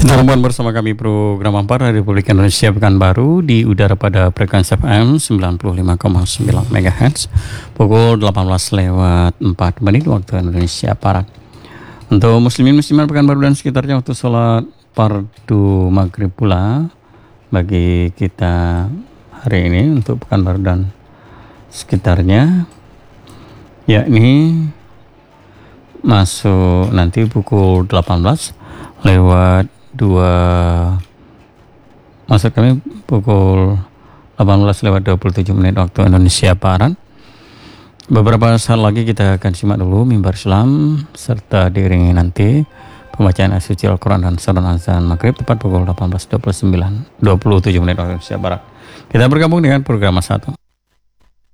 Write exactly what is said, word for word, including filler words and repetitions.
Teman bersama kami program Ampar Republik Indonesia Pekanbaru di udara pada frekuensi F M sembilan puluh lima koma sembilan MHz pukul delapan belas lewat empat menit waktu Indonesia Barat. Untuk muslimin muslimat Pekanbaru dan sekitarnya waktu sholat fardu maghrib pula bagi kita hari ini untuk Pekanbaru dan sekitarnya, yakni masuk nanti pukul delapan belas lewat dua, maksud kami pukul delapan belas lewat dua puluh tujuh menit waktu Indonesia Barat. Beberapa saat lagi kita akan simak dulu mimbar Islam serta diiringi nanti pembacaan ayat suci Al-Quran dan salat azan maghrib tepat pukul delapan belas dua puluh sembilan dua puluh tujuh menit waktu Indonesia Barat. Kita bergabung dengan program satu.